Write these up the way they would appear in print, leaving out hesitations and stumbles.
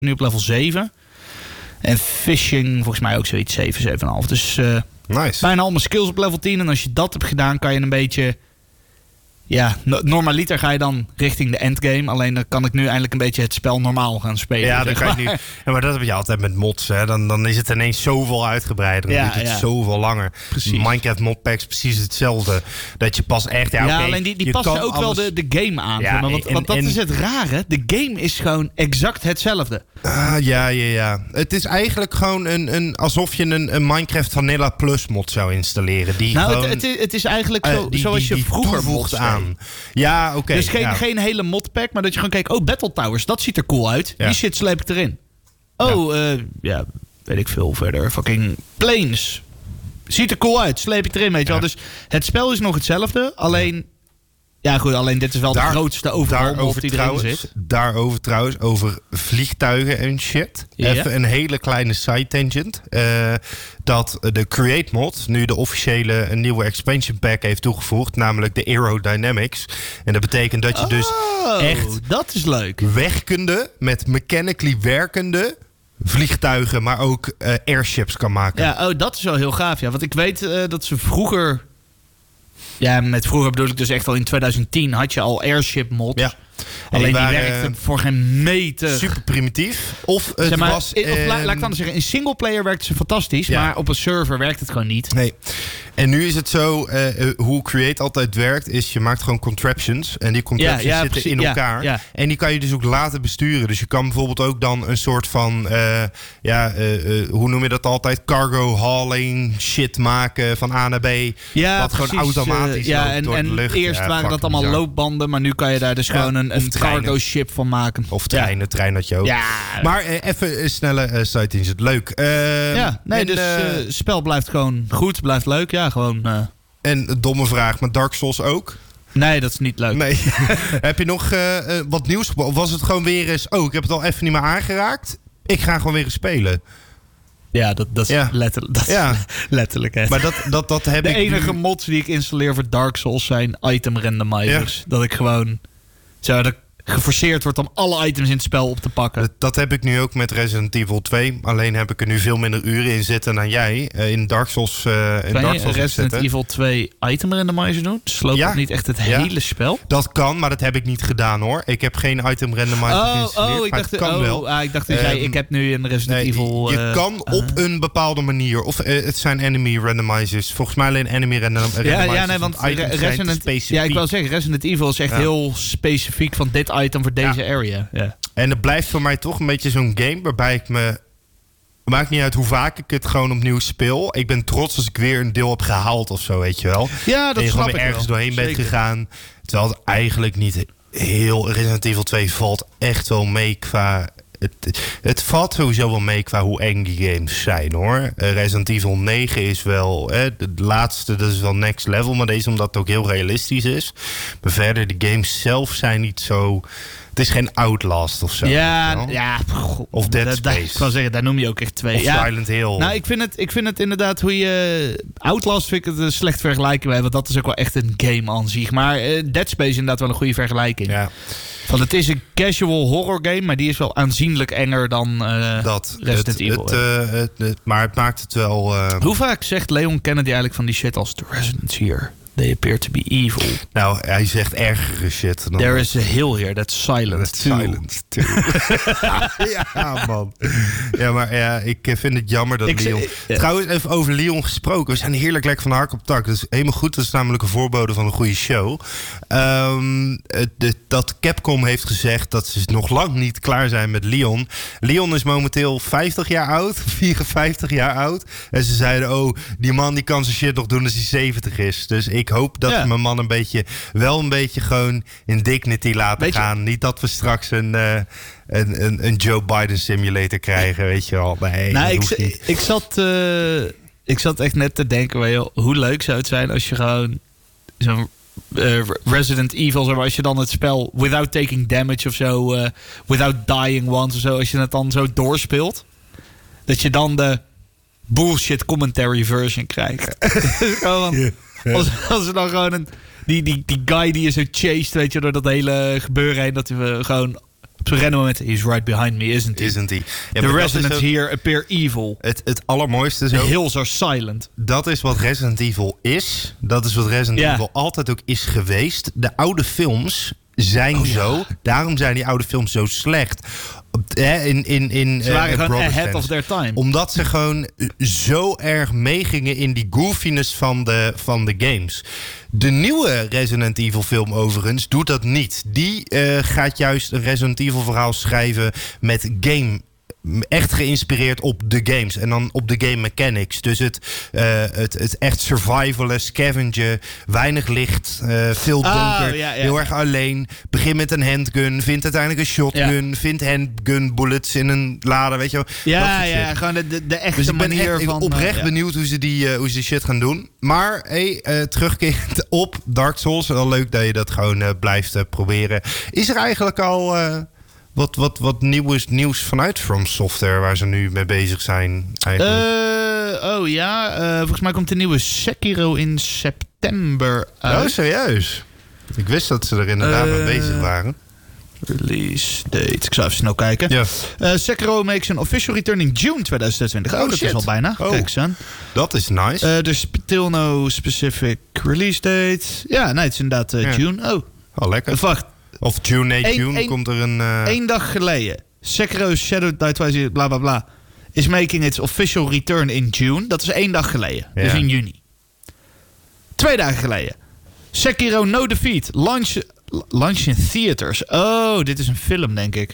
nu op level 7. En fishing volgens mij ook zoiets 7, 7,5. Dus nice. Bijna al mijn skills op level 10. En als je dat hebt gedaan, kan je een beetje... Ja, normaliter ga je dan richting de endgame. Alleen dan kan ik nu eindelijk een beetje het spel normaal gaan spelen. Ja, dan kan je nu. Ja, maar dat heb je altijd met mods. Hè. Dan is het ineens zoveel uitgebreider. Dan duurt het zoveel langer. Precies. Minecraft modpacks precies hetzelfde. Dat je pas echt... Ja, okay, alleen die passen ook alles... wel de game aan. Ja, want dat is het rare. De game is gewoon exact hetzelfde. Ja. Het is eigenlijk gewoon alsof je een Minecraft Vanilla Plus mod zou installeren. Die gewoon, het is eigenlijk zoals je vroeger mods aan. Ja, oké. Dus geen hele modpack, maar dat je gewoon kijkt... Battle Towers, dat ziet er cool uit. Die shit sleep ik erin. Weet ik veel verder. Fucking Planes. Ziet er cool uit, sleep ik erin, weet je wel. Dus het spel is nog hetzelfde, alleen... Ja, goed, alleen dit is wel de grootste overal mod die erin zit. Daarover trouwens, over vliegtuigen en shit. Ja. Even een hele kleine side tangent. Dat de Create mod nu de officiële een nieuwe expansion pack heeft toegevoegd. Namelijk de Aerodynamics. En dat betekent dat je dus echt... dat is leuk. Werkende, met mechanically werkende... vliegtuigen, maar ook airships kan maken. Ja, dat is wel heel gaaf. Ja, want ik weet dat ze vroeger... Ja, met vroeger bedoel ik dus echt al in 2010 had je al airship mods. Ja. Alleen die werkte voor geen meter. Super primitief. Of het was... laat ik het anders zeggen. In singleplayer werkte ze fantastisch. Ja. Maar op een server werkt het gewoon niet. Nee. En nu is het zo, hoe Create altijd werkt, is je maakt gewoon contraptions. En die contraptions zitten in elkaar. Ja. En die kan je dus ook laten besturen. Dus je kan bijvoorbeeld ook dan een soort van, hoe noem je dat altijd? Cargo hauling shit maken van A naar B. Ja, wat gewoon automatisch loopt door de lucht. Eerst waren dat allemaal loopbanden, maar nu kan je daar dus gewoon een cargo ship van maken. Of treinen, trein had je ook. Ja. Maar even een snelle site is het leuk. Het spel blijft gewoon goed, blijft leuk. Ja, gewoon. En een domme vraag, maar Dark Souls ook? Nee, dat is niet leuk. Nee. Heb je nog wat nieuws? Of was het gewoon weer eens... ik heb het al even niet meer aangeraakt. Ik ga gewoon weer eens spelen. Ja, dat is letterlijk. Dat is letterlijk het. Maar dat heb ik. De enige mods die ik installeer voor Dark Souls zijn item randomizers. Ja. Dat ik gewoon geforceerd wordt om alle items in het spel op te pakken. Dat heb ik nu ook met Resident Evil 2. Alleen heb ik er nu veel minder uren in zitten dan jij. In Dark Souls. Kan je Resident Evil 2 item randomizer doen? Sloopt dat niet echt het hele spel? Dat kan, maar dat heb ik niet gedaan hoor. Ik heb geen item randomizer geïnstalleerd. Ik dacht ik heb nu een Resident Evil... Je kan op een bepaalde manier. Of het zijn enemy randomizers. Volgens mij alleen enemy randomizers. Want ik wil zeggen, Resident Evil is echt heel specifiek van dit item voor deze area. Ja. En het blijft voor mij toch een beetje zo'n game waarbij ik me... Maakt niet uit hoe vaak ik het gewoon opnieuw speel. Ik ben trots als ik weer een deel heb gehaald of zo, weet je wel. Ja, dat en je snap gewoon ik ergens wel. doorheen bent gegaan. Terwijl het eigenlijk niet heel... Resident Evil 2 valt echt wel mee qua... Het valt sowieso wel mee qua hoe eng die games zijn, hoor. Resident Evil 9 is wel... de laatste, dat is wel next level. Maar deze omdat het ook heel realistisch is. Maar verder, de games zelf zijn niet zo... Het is geen Outlast of zo. Of Dead Space. Ik kan zeggen, daar noem je ook echt twee. Of Silent Hill. Nou, ik vind het inderdaad hoe je... Outlast vind ik het een slecht vergelijking bij. Want dat is ook wel echt een game aan zich. Maar Dead Space is inderdaad wel een goede vergelijking. Ja. Want het is een casual horror game, maar die is wel aanzienlijk enger dan Resident Evil. Maar het maakt het wel... Hoe vaak zegt Leon Kennedy eigenlijk van die shit als The Residents here? They appear to be evil. Nou, hij zegt ergere shit. Dan There is a hill here that's silent too. Silent too. Ja, man. Ja, maar ik vind het jammer dat Leon... Trouwens, even over Leon gesproken. We zijn heerlijk lekker van hark op tak. Dat is helemaal goed. Dat is namelijk een voorbode van een goede show. Dat Capcom heeft gezegd dat ze nog lang niet klaar zijn met Leon. Leon is momenteel 50 jaar oud. 54 jaar oud. En ze zeiden, die man die kan zijn shit nog doen als hij 70 is. Dus ik hoop dat mijn man een beetje gewoon in dignity laten gaan. Niet dat we straks een Joe Biden simulator krijgen, weet je wel. Nee, ik zat echt net te denken, hoe leuk zou het zijn als je gewoon zo'n Resident Evil, zeg maar, als je dan het spel without taking damage of zo, without dying once of zo, als je het dan zo doorspeelt, dat je dan de bullshit commentary version krijgt. Als er dan gewoon die guy die je zo chased, weet je, door dat hele gebeuren heen, dat we gewoon Op zo'n random moment, he's right behind me, isn't he? Isn't he? Ja, The residents here appear evil. Het allermooiste The zo. hills are silent. Dat is wat Resident Evil is. Dat is wat Resident Evil altijd ook is geweest. De oude films zijn zo. Daarom zijn die oude films zo slecht. Ze waren gewoon ahead of their time. Omdat ze gewoon zo erg meegingen in die goofiness van de games. De nieuwe Resident Evil film overigens doet dat niet. Die gaat juist een Resident Evil verhaal schrijven met game. Echt geïnspireerd op de games. En dan op de game mechanics. Dus het echt survivalen, scavengen. Weinig licht, veel donker. Heel erg alleen. Begin met een handgun. Vind uiteindelijk een shotgun. Ja. Vind handgun bullets in een lade. Weet je wel. Ja, gewoon de echte dus manier ik ben oprecht benieuwd hoe ze die shit gaan doen. Maar terugkerend op Dark Souls. Wel leuk dat je dat gewoon blijft proberen. Is er eigenlijk al... Wat nieuws vanuit From Software waar ze nu mee bezig zijn eigenlijk? Volgens mij komt de nieuwe Sekiro in september uit. Oh, serieus? Ik wist dat ze er inderdaad mee bezig waren. Release date. Ik zou even snel kijken. Ja. Sekiro makes an official return in June 2020. Dat shit. is al bijna. Kijk eens aan. Dat is nice. Dus still no specific release date. Ja, nee, het is inderdaad June. Oh, lekker. Wacht. Of June komt er een... 1 dag geleden. Sekiro Shadow Die Twice, bla bla bla. Is making its official return in June. Dat is 1 dag geleden. Ja. Dus in juni. 2 dagen geleden. Sekiro No Defeat. Launch in theaters. Oh, dit is een film, denk ik.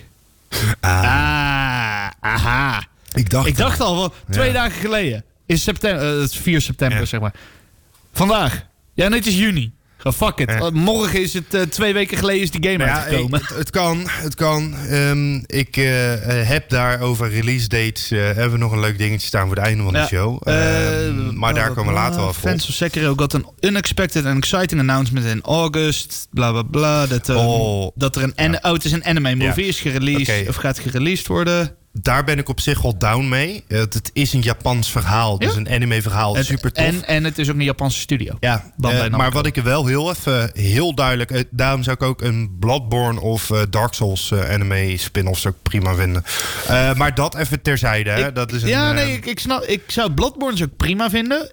Aha. Ik dacht al wel 2 dagen geleden. In september. Het is 4 september, zeg maar. Vandaag. Ja, nee, het is juni. Fuck it. Morgen is het 2 weken geleden is die game uitgekomen. Het kan. Ik heb daar over release dates. Hebben we nog een leuk dingetje staan voor het einde van de show. Maar daar komen we later wel voor. Fans of Sekiro got an unexpected and exciting announcement in August. Bla bla bla. Dat er het is een anime movie is gereleased of gaat gereleased worden. Daar ben ik op zich wel down mee. Het is een Japans verhaal. Dus een anime verhaal. Super tof. En het is ook een Japanse studio. Ja, maar wat ik er wel heel duidelijk... daarom zou ik ook een Bloodborne of Dark Souls anime spin-off zou ik prima vinden. Maar dat even terzijde. Hè. Dat is ik zou Bloodborne ook prima vinden.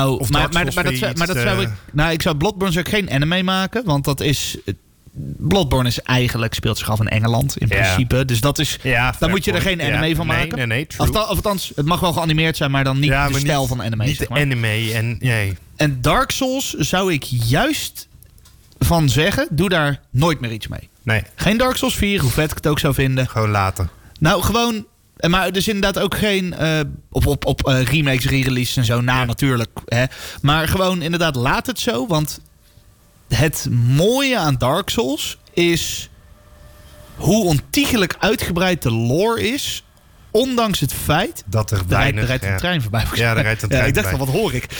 Ik zou Bloodborne ook geen anime maken. Want dat is... Bloodborne is eigenlijk, speelt zich af in Engeland in principe. Dus dat is, dan moet je er geen anime van maken. Nee, of althans, het mag wel geanimeerd zijn, maar dan niet de stijl van anime. Niet zeg maar. De anime. En Dark Souls zou ik juist van zeggen, doe daar nooit meer iets mee. Nee. Geen Dark Souls 4, hoe vet ik het ook zou vinden. Gewoon laten. Nou, gewoon... Maar dus inderdaad ook geen op remakes, re-releases en zo natuurlijk. Hè. Maar gewoon inderdaad, laat het zo, want... Het mooie aan Dark Souls is hoe ontiegelijk uitgebreid de lore is. Ondanks het feit dat er rijdt een trein voorbij. Ja, er rijdt een trein ik dacht al, wat hoor ik?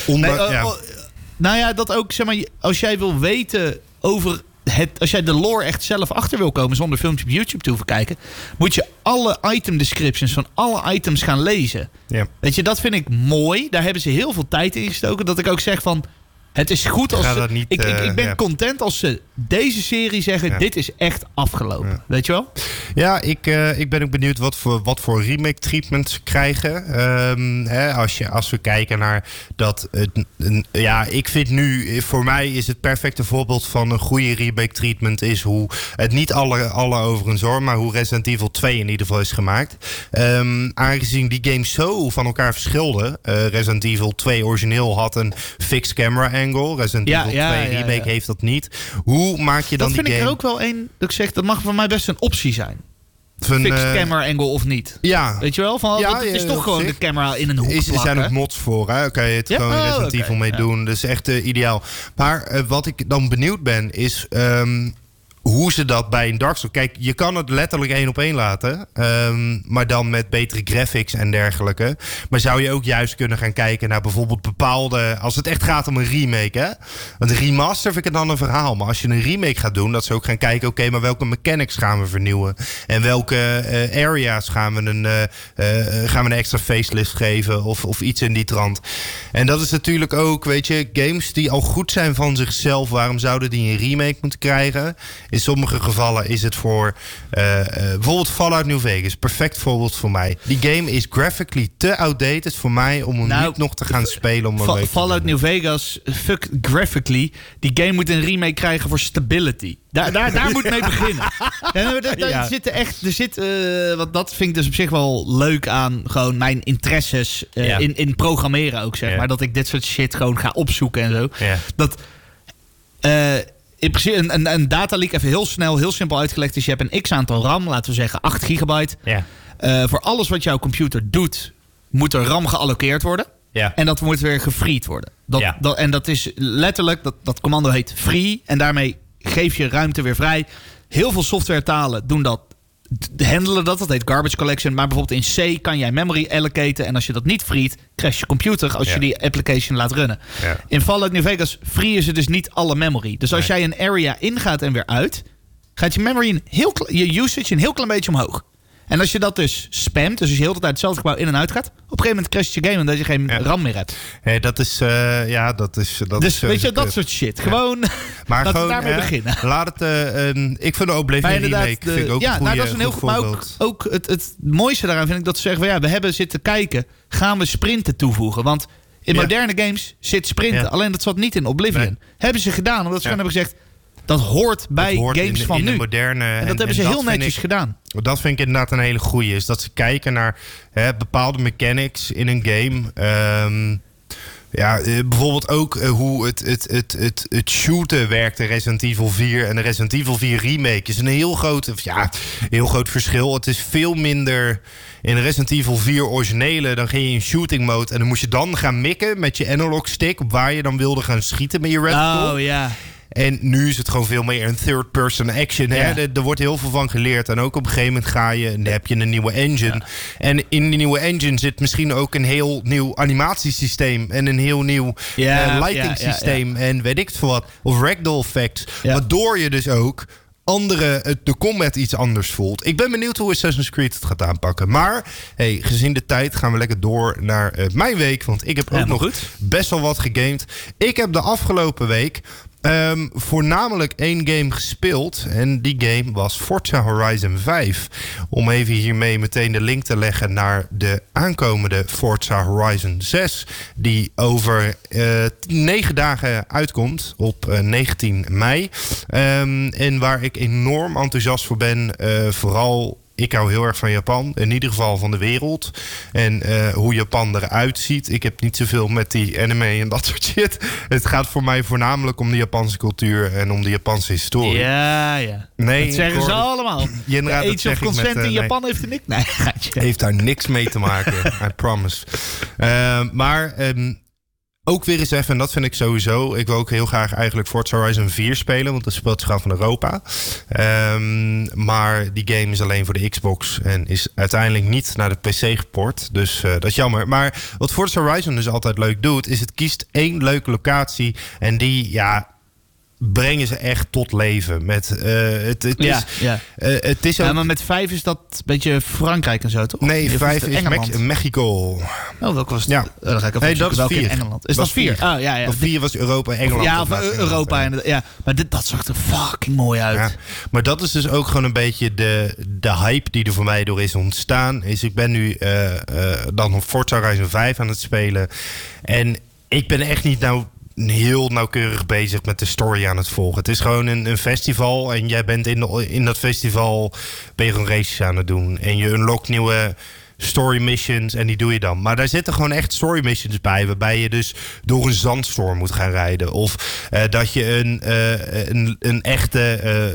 Nou ja, dat ook, zeg maar, als jij wil weten over als jij de lore echt zelf achter wil komen zonder filmpje op YouTube te hoeven kijken, moet je alle item descriptions van alle items gaan lezen. Ja. Weet je, dat vind ik mooi. Daar hebben ze heel veel tijd in gestoken. Dat ik ook zeg van... Het is goed als ze... Ik ben content als ze deze serie zeggen... Dit is echt afgelopen. Ja. Weet je wel? Ja, ik ben ook benieuwd wat voor remake treatment ze krijgen. Als we kijken naar dat... ik vind nu... Voor mij is het perfecte voorbeeld van een goede remake treatment... is hoe het niet alle overigens hoor... maar hoe Resident Evil 2 in ieder geval is gemaakt. Aangezien die games zo van elkaar verschilden... Resident Evil 2 origineel had een fixed camera angle. Resident Evil 2 remake heeft dat niet. Hoe maak je dan die game... Dat vind ik er ook wel een... Dat ik zeg, dat mag voor mij best een optie zijn. Fixed camera angle of niet. Ja. Weet je wel? Het is toch gewoon de camera in een hoek plakken. Er zijn ook mods voor. Hè? Kan je het gewoon Resident Evil mee doen. Dus echt ideaal. Maar wat ik dan benieuwd ben is... hoe ze dat bij een Dark Souls... Kijk, je kan het letterlijk 1 op 1 laten. Maar dan met betere graphics en dergelijke. Maar zou je ook juist kunnen gaan kijken naar bijvoorbeeld bepaalde... Als het echt gaat om een remake, hè? Want een remaster vind ik dan een verhaal. Maar als je een remake gaat doen, dat ze ook gaan kijken... Oké, maar welke mechanics gaan we vernieuwen? En welke areas gaan we een extra facelift geven? Of iets in die trant. En dat is natuurlijk ook, weet je... Games die al goed zijn van zichzelf... Waarom zouden die een remake moeten krijgen? In sommige gevallen is het voor bijvoorbeeld Fallout New Vegas. Perfect voorbeeld voor mij. Die game is graphically te outdated voor mij om hem niet nog te gaan spelen. Om Fallout New Vegas, fuck graphically. Die game moet een remake krijgen voor stability. Daar moet mee beginnen. Want dat vind ik dus op zich wel leuk aan gewoon mijn interesses in programmeren ook, zeg maar. Dat ik dit soort shit gewoon ga opzoeken en zo. Ja. Dat in principe een dataleak, even heel snel, heel simpel uitgelegd, is je hebt een x-aantal RAM, laten we zeggen 8 gigabyte. Ja. Voor alles wat jouw computer doet, moet er RAM gealloceerd worden. Ja. En dat moet weer gefreed worden. En dat is letterlijk, dat commando heet free. En daarmee geef je ruimte weer vrij. Heel veel softwaretalen doen dat, handelen dat heet garbage collection. Maar bijvoorbeeld in C kan jij memory allocaten. En als je dat niet freet, crash je computer als je die application laat runnen. Ja. In Fallout New Vegas freeën ze dus niet alle memory. Dus als jij een area ingaat en weer uit, gaat je memory je usage een heel klein beetje omhoog. En als je dat dus spamt, dus als je heel de tijd hetzelfde gebouw in en uit gaat, op een gegeven moment crasht je game omdat je geen RAM meer hebt. Hey, dat is. Dus weet je, dat soort shit. Gewoon, maar laten we daarmee beginnen. Laat het. Ik vind de Oblivion remake vind ik ook een goede, dat is een heel goed voorbeeld. Maar ook het mooiste daaraan vind ik dat ze zeggen van we hebben zitten kijken, gaan we sprinten toevoegen? Want in moderne games zit sprinten. Alleen dat zat niet in Oblivion. Nee. Hebben ze gedaan, omdat ze hebben gezegd, dat hoort bij games van nu. Moderne, en dat hebben ze heel netjes gedaan. Dat vind ik inderdaad een hele goeie. Is dat ze kijken naar bepaalde mechanics in een game. Bijvoorbeeld ook hoe het shooten werkte. Resident Evil 4 en de Resident Evil 4 remake is een heel groot verschil. Het is veel minder in Resident Evil 4 originele. Dan ging je in shooting mode en dan moest je dan gaan mikken met je analog stick op waar je dan wilde gaan schieten met je red dot. Oh ja. En nu is het gewoon veel meer een third-person action. Hè? Ja. Er wordt heel veel van geleerd. En ook op een gegeven moment heb je een nieuwe engine. Ja. En in die nieuwe engine zit misschien ook een heel nieuw animatiesysteem. En een heel nieuw lighting systeem. En weet ik het veel wat. Of ragdoll effects. Ja. Waardoor je dus ook de combat iets anders voelt. Ik ben benieuwd hoe Assassin's Creed het gaat aanpakken. Maar gezien de tijd gaan we lekker door naar mijn week. Want ik heb ook nog best wel wat gegamed. Ik heb de afgelopen week voornamelijk 1 game gespeeld. En die game was Forza Horizon 5. Om even hiermee meteen de link te leggen naar de aankomende Forza Horizon 6. Die over 9 dagen uitkomt op 19 mei. En waar ik enorm enthousiast voor ben. Vooral, ik hou heel erg van Japan. In ieder geval van de wereld. En hoe Japan eruit ziet. Ik heb niet zoveel met die anime en dat soort shit. Het gaat voor mij voornamelijk om de Japanse cultuur en om de Japanse historie. Ja. Nee, dat zeggen ze allemaal. Age of consent in Japan heeft er niks. Nee, heeft daar niks mee te maken. I promise. Maar ook weer eens even, en dat vind ik sowieso. Ik wil ook heel graag eigenlijk Forza Horizon 4 spelen, want dat speelt zich af van Europa. Maar die game is alleen voor de Xbox en is uiteindelijk niet naar de PC geport. Dus dat is jammer. Maar wat Forza Horizon dus altijd leuk doet, is het kiest 1 leuke locatie en die, brengen ze echt tot leven. Het is ook... maar met 5 is dat een beetje Frankrijk en zo, toch? Nee, 5 is Mexico. Oh, welke was het? Ja. Dan ga ik even dat is 4. Engeland. Is dat 4? Oh, ja. Of 4 was Europa en Engeland. Ja, of Europa. Maar dat zag er fucking mooi uit. Ja. Maar dat is dus ook gewoon een beetje de hype die er voor mij door is ontstaan. Ik ben nu dan op Forza Horizon 5 aan het spelen. En ik ben echt niet heel nauwkeurig bezig met de story aan het volgen. Het is gewoon een festival en jij bent in dat festival ben je gewoon races aan het doen. En je unlockt nieuwe story missions en die doe je dan. Maar daar zitten gewoon echt story missions bij, waarbij je dus door een zandstorm moet gaan rijden. Of dat je een echte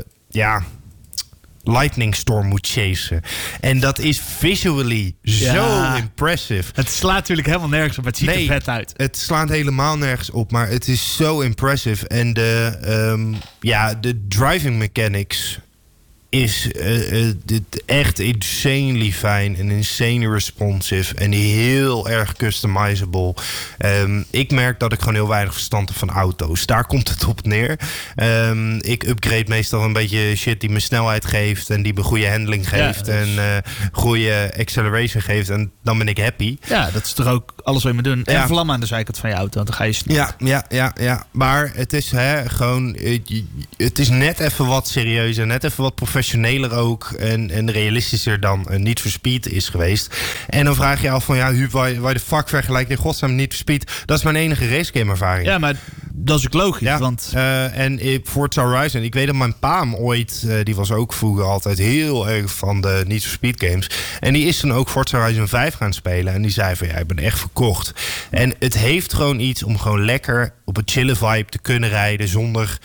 lightning storm moet chasen. En dat is visually zo impressive. Het slaat natuurlijk helemaal nergens op. Het ziet er vet uit. Het slaat helemaal nergens op, maar het is zo impressive. En de driving mechanics is echt insanely fijn en insanely responsive en heel erg customizable. Ik merk dat ik gewoon heel weinig verstand heb van auto's. Daar komt het op neer. Ik upgrade meestal een beetje shit die me snelheid geeft en die me goede handling geeft en goede acceleration geeft en dan ben ik happy. Ja, dat is toch ook alles wat je moet doen. En vlam aan de zijkant van je auto, want dan ga je snel. Ja. Maar het is gewoon... Het is net even wat serieuzer, net even wat professioneler ook en realistischer dan Need for Speed is geweest. En dan vraag je je af van, Huub, waar de fuck vergelijkt in godsnaam Need for Speed? Dat is mijn enige racegame ervaring. Ja, maar dat is ook logisch. Ja, want... en Forza Horizon, ik weet dat mijn pa hem ooit, die was ook vroeger altijd heel erg van de Need for Speed games. En die is dan ook Forza Horizon 5 gaan spelen. En die zei van, ik ben echt verkocht. En het heeft gewoon iets om gewoon lekker op een chille vibe te kunnen rijden zonder...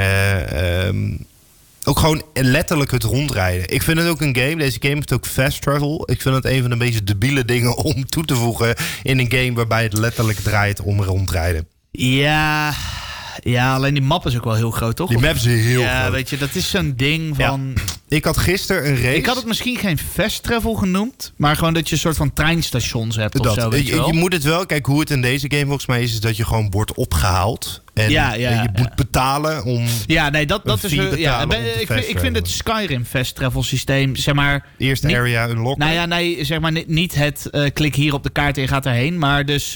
ook gewoon letterlijk het rondrijden. Ik vind het ook een game. Deze game heeft ook fast travel. Ik vind het een van de meest debiele dingen om toe te voegen in een game waarbij het letterlijk draait om rondrijden. Ja, alleen die map is ook wel heel groot, toch? Die map is heel groot. Ja, weet je, dat is zo'n ding van... Ja. Ik had gisteren een race... Ik had het misschien geen fast travel genoemd, maar gewoon dat je een soort van treinstations hebt of zo, weet je wel? Je moet het wel... Kijk, hoe het in deze game volgens mij is dat je gewoon wordt opgehaald. En je moet betalen om... Ja, nee, dat is... Ik vind het Skyrim fast travel systeem, zeg maar... Eerste niet, area unlocken. Nou ja, nee, zeg maar niet het klik hier op de kaart en je gaat erheen, maar dus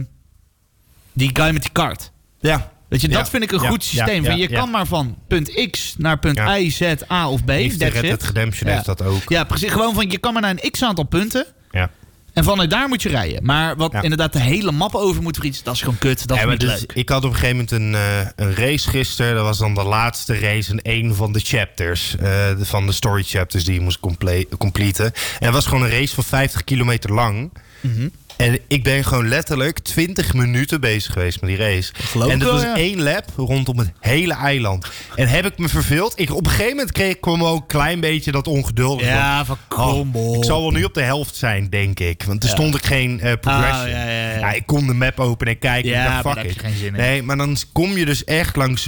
die guy met die kaart. Ja. Weet je, dat vind ik een goed systeem. Je kan maar van punt X naar punt Y, Z, A of B. Red Dead Redemption heeft dat ook. Ja, precies. Gewoon van, je kan maar naar een x-aantal punten. Ja. En vanuit daar moet je rijden. Maar wat inderdaad de hele map over moet fietsen, dat is gewoon kut. Dat is niet leuk. Ik had op een gegeven moment een race gisteren. Dat was dan de laatste race in een van de chapters. Van de story chapters die je moest completen. En het was gewoon een race van 50 kilometer lang. Mm-hmm. En ik ben gewoon letterlijk 20 minuten bezig geweest met die race. En dat was 1 lap rondom het hele eiland. En heb ik me verveeld? Op een gegeven moment kwam ook een klein beetje dat ongeduldig. Ja, van kom op. Ik zal wel nu op de helft zijn, denk ik. Want er stond ook geen progression. Ja, ik kon de map openen en kijken. Ja, en daar heb je geen zin in. Nee, maar dan kom je dus echt langs...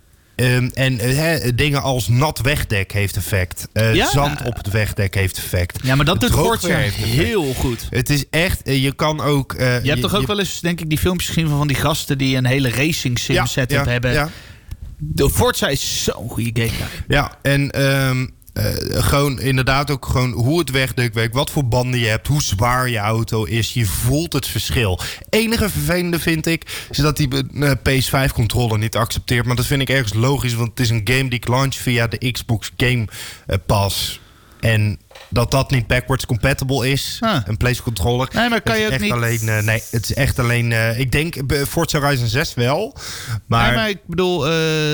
dingen als nat wegdek heeft effect. Zand op het wegdek heeft effect. Ja, maar dat doet Forza heel goed. Het is echt... je kan ook... je hebt toch ook wel eens, denk ik, die filmpjes gezien van die gasten die een hele racing sim setup hebben. Ja. De Forza is zo'n goede game daar. Ja, en... gewoon inderdaad ook gewoon hoe het wegdek werkt, wat voor banden je hebt, hoe zwaar je auto is. Je voelt het verschil. Enige vervelende vind ik is dat die PS5-controller niet accepteert. Maar dat vind ik ergens logisch, want het is een game die ik launch via de Xbox Game Pass. En dat niet backwards compatible is, een PlayStation controller. Nee, maar kan je ook niet... het is echt alleen... ik denk Forza Horizon 6 wel, maar... Nee, maar ik bedoel...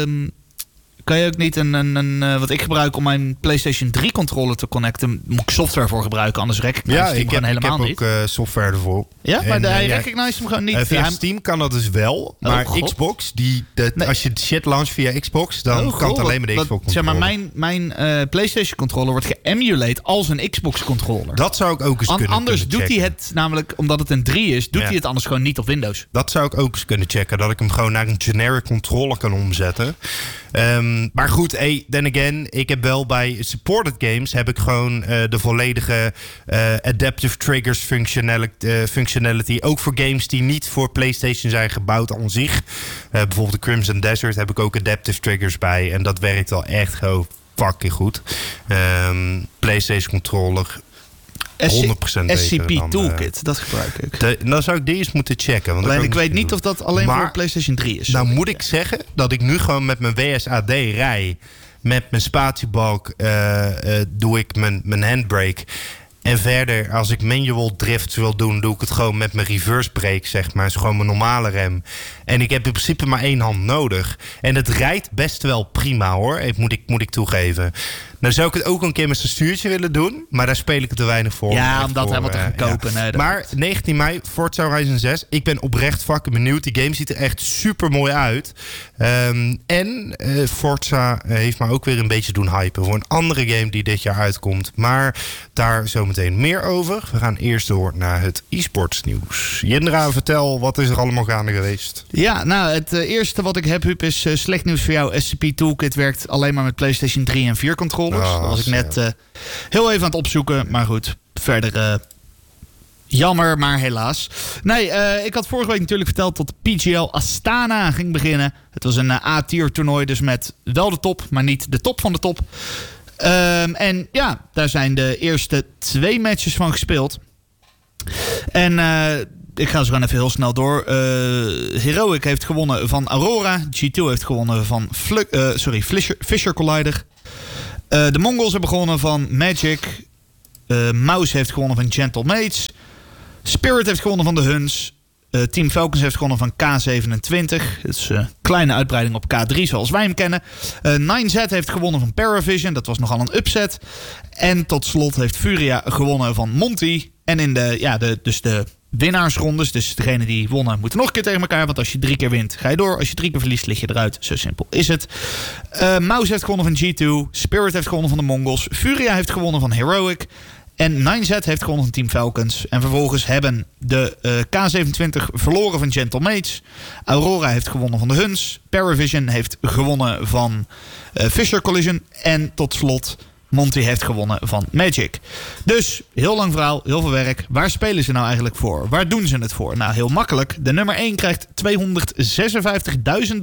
kan je ook niet wat ik gebruik om mijn PlayStation 3 controller te connecten, moet ik software voor gebruiken, anders recognize ik hem helemaal niet. Ik heb ook software ervoor. Ja, maar hij recognize hem gewoon niet. Via Steam kan dat dus wel, maar Xbox, als je shit launcht via Xbox, dan kan het alleen maar de Xbox controller. Zeg maar, mijn PlayStation controller wordt geëmulate als een Xbox controller. Dat zou ik ook eens kunnen Anders doet checken. hij het, namelijk omdat het een 3 is, doet hij het anders gewoon niet op Windows. Dat zou ik ook eens kunnen checken, dat ik hem gewoon naar een generic controller kan omzetten. Maar goed, then again, ik heb wel bij supported games heb ik gewoon de volledige adaptive triggers functionality. Ook voor games die niet voor PlayStation zijn gebouwd aan zich. Bijvoorbeeld de Crimson Desert heb ik ook adaptive triggers bij. En dat werkt wel echt gewoon fucking goed. PlayStation controller. 100% SCP Toolkit, dat gebruik ik. Dan zou ik die eens moeten checken. Want alleen ik weet niet of dat alleen voor PlayStation 3 is. Nou moet ik zeggen dat ik nu gewoon met mijn WSAD rij. Met mijn spatiebalk doe ik mijn handbrake. En verder, als ik manual drift wil doen, doe ik het gewoon met mijn reverse brake, zeg maar. Het is gewoon mijn normale rem. En ik heb in principe maar 1 hand nodig. En het rijdt best wel prima, hoor. Moet ik toegeven. Nou zou ik het ook een keer met zijn stuurtje willen doen. Maar daar speel ik het te weinig voor. Ja, om dat helemaal te gaan kopen. Ja. Maar 19 mei, Forza Horizon 6. Ik ben oprecht fucking benieuwd. Die game ziet er echt super mooi uit. En Forza heeft me ook weer een beetje doen hypen voor een andere game die dit jaar uitkomt. Maar daar zometeen meer over. We gaan eerst door naar het e-sports nieuws. Jindra, vertel, wat is er allemaal gaande geweest? Ja, nou, het eerste wat ik heb, Huub, is slecht nieuws voor jou. SCP Toolkit werkt alleen maar met PlayStation 3 en 4 controllers. followers. Dat was ik net heel even aan het opzoeken. Maar goed, verder jammer, maar helaas. Nee, ik had vorige week natuurlijk verteld dat de PGL Astana ging beginnen. Het was een A-tier toernooi, dus met wel de top, maar niet de top van de top. En ja, daar zijn de eerste 2 matches van gespeeld. En ik ga zo gewoon even heel snel door. Heroic heeft gewonnen van Aurora. G2 heeft gewonnen van Fisher Collider. De Mongols hebben gewonnen van Magic. Mouse heeft gewonnen van Gentle Mates. Spirit heeft gewonnen van de Huns. Team Falcons heeft gewonnen van K27. Dus kleine uitbreiding op K3 zoals wij hem kennen. 9Z heeft gewonnen van Paravision. Dat was nogal een upset. En tot slot heeft Furia gewonnen van Monty. En in de winnaarsrondes, dus degene die wonnen, moeten nog een keer tegen elkaar. Want als je 3 keer wint, ga je door. Als je 3 keer verliest, lig je eruit. Zo simpel is het. Mouse heeft gewonnen van G2. Spirit heeft gewonnen van de Mongols. Furia heeft gewonnen van Heroic. En 9Z heeft gewonnen van Team Falcons. En vervolgens hebben de K27 verloren van Gentle Mates. Aurora heeft gewonnen van de Huns. Paravision heeft gewonnen van Fisher Collision. En tot slot Monty heeft gewonnen van Magic. Dus, heel lang verhaal, heel veel werk. Waar spelen ze nou eigenlijk voor? Waar doen ze het voor? Nou, heel makkelijk. De nummer 1 krijgt $256.000.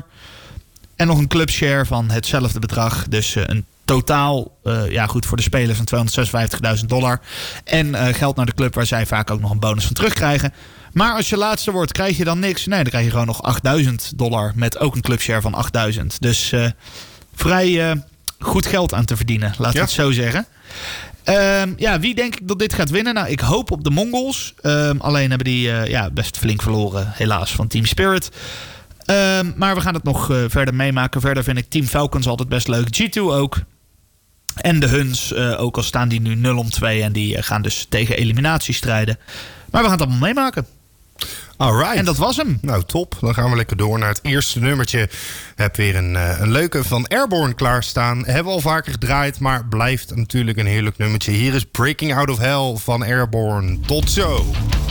En nog een clubshare van hetzelfde bedrag. Dus een totaal, goed voor de spelers van $256.000. En geld naar de club waar zij vaak ook nog een bonus van terugkrijgen. Maar als je laatste wordt, krijg je dan niks. Nee, dan krijg je gewoon nog $8.000 met ook een clubshare van $8.000. Dus vrij goed geld aan te verdienen, laten we het zo zeggen. Wie denk ik dat dit gaat winnen? Nou, ik hoop op de Mongols. Alleen hebben die best flink verloren, helaas, van Team Spirit. Maar we gaan het nog verder meemaken. Verder vind ik Team Falcons altijd best leuk. G2 ook. En de Huns, ook al staan die nu 0-2. En die gaan dus tegen eliminatie strijden. Maar we gaan het allemaal meemaken. Alright. En dat was hem. Nou, top. Dan gaan we lekker door naar het eerste nummertje. Heb weer een leuke van Airborne klaarstaan. Hebben we al vaker gedraaid, maar blijft natuurlijk een heerlijk nummertje. Hier is Breaking Out of Hell van Airborne. Tot zo.